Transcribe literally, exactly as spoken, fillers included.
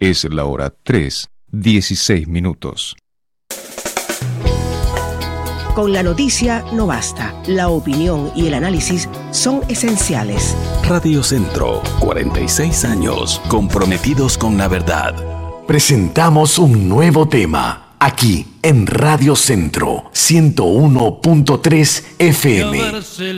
Es la hora tres, dieciséis minutos. Con la noticia no basta. La opinión y el análisis son esenciales. Radio Centro, cuarenta y seis años comprometidos con la verdad. Presentamos un nuevo tema aquí en Radio Centro ciento uno punto tres F M.